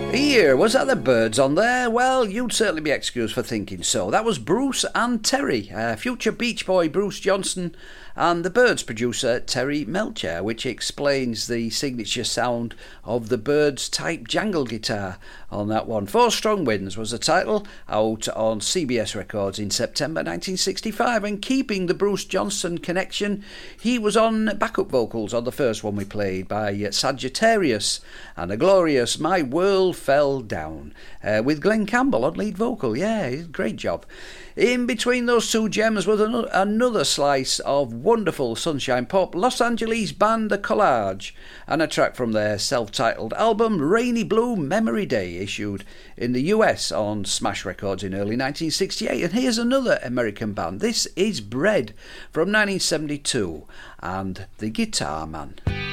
Here, was that the Byrds on there? Well, you'd certainly be excused for thinking so. That was Bruce and Terry, future Beach Boy Bruce Johnson and the Byrds producer Terry Melcher, which explains the signature sound of the Byrds type jangle guitar on that one. Four Strong Winds was the title, out on CBS Records in September 1965, and keeping the Bruce Johnson connection, he was on backup vocals on the first one we played by Sagittarius, and a glorious My World Fell Down, with Glenn Campbell on lead vocal. Yeah, great job. In between those two gems was another slice of wonderful sunshine pop, Los Angeles band The Collage, and a track from their self-titled album Rainy Blue Memory Day, issued in the US on Smash Records in early 1968. And here's another American band. This is Bread from 1972 and The Guitar Man.